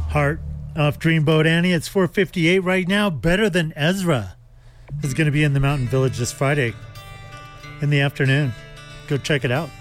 Heart off Dreamboat Annie. It's 4:58 right now. Better Than Ezra is going to be in the Mountain Village this Friday in the afternoon. Go check it out.